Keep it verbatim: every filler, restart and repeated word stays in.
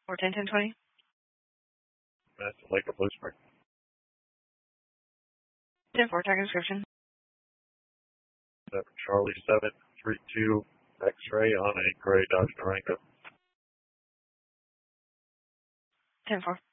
four ten ten twenty. That's Lake of Blue Spring. ten four, target description. Charlie seven three two X-ray on a gray Dodge Durango. ten four.